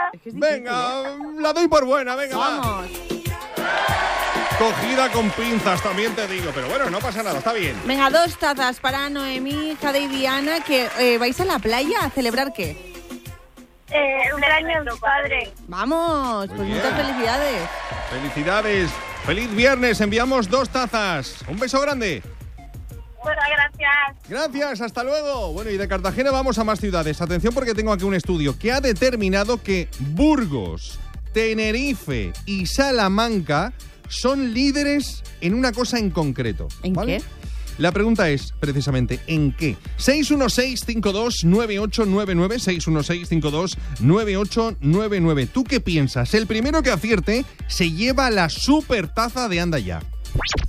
Es que es difícil, Venga, la doy por buena, venga, va. Vamos. Cogida con pinzas, también te digo. Pero bueno, no pasa nada, está bien. Venga, 2 tazas para Noemí, Jade y Diana, que vais a la playa a celebrar ¿qué? El cumpleaños de mi padre. Vamos, Muy pues bien. muchas felicidades. Felicidades. Feliz viernes, enviamos 2 tazas. Un beso grande. Muchas gracias. Gracias, hasta luego. Bueno, y de Cartagena vamos a más ciudades. Atención porque tengo aquí un estudio que ha determinado que Burgos, Tenerife y Salamanca son líderes en una cosa en concreto. ¿En ¿vale? qué? La pregunta es, precisamente, ¿en qué? 616-529899, 616-529899. ¿Tú qué piensas? El primero que acierte se lleva la super taza de Anda Ya.